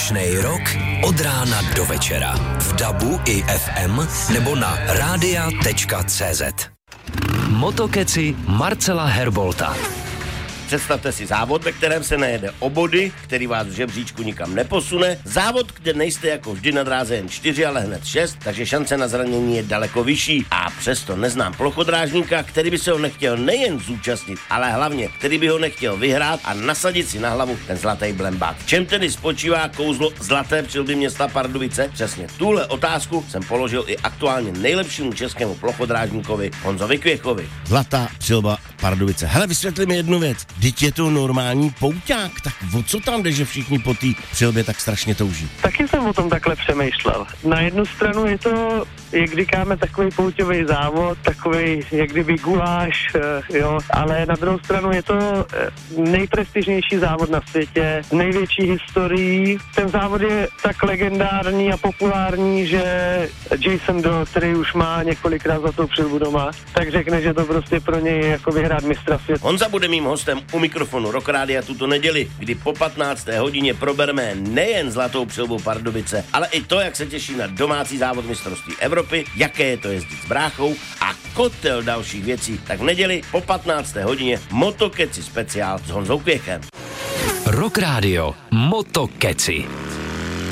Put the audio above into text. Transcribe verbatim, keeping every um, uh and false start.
Věčnej rok od rána do večera. V dabu i ef em nebo na rádia tečka cé zet. Motokeci Marcela Herbolta. Představte si závod, ve kterém se nejede o body, který vás v žebříčku nikam neposune. Závod, kde nejste jako vždy na dráze jen čtyři, ale hned šest, takže šance na zranění je daleko vyšší. A přesto neznám plochodrážníka, který by se ho nechtěl nejen zúčastnit, ale hlavně, který by ho nechtěl vyhrát a nasadit si na hlavu ten zlatý blembák. V čem tedy spočívá kouzlo zlaté přilby města Pardubice? Přesně tuhle otázku jsem položil i aktuálně nejlepšímu českému plochodrážníkovi Honzovi Kvěchovi. Zlatá přilba Pardubice. Hele, vysvětli mi jednu věc. Vždyť je to normální pouťák, tak o co tam jde, že všichni po té přilbě tak strašně touží? Taky jsem o tom takhle přemýšlel. Na jednu stranu je to, jak říkáme, takový pouťový závod, takový, jak kdyby guláš, jo, ale na druhou stranu je to nejprestižnější závod na světě, největší historií. Ten závod je tak legendární a populární, že Jason Doe, který už má několikrát za tou přilbu doma, tak řekne, že to prostě pro něj je jako vyhrát mistra světa. Honza bude mým hostem u mikrofonu Rock Rádia tuto neděli, kdy po patnácté hodině probereme nejen zlatou přilbu Pardubice, ale i to, jak se těší na domácí závod mistrovství Evropy, jaké je to jezdit s bráchou a kotel dalších věcí. Tak v neděli po patnácté hodině Motokeci speciál s Honzou Kvěchem. Rock Radio Motokeci.